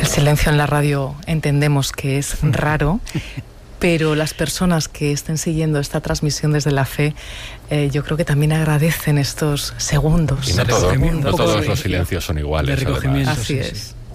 silencio en la radio entendemos que es raro, pero las personas que estén siguiendo esta transmisión desde la fe, yo creo que también agradecen estos segundos. Y no todos los silencios son iguales. Así es.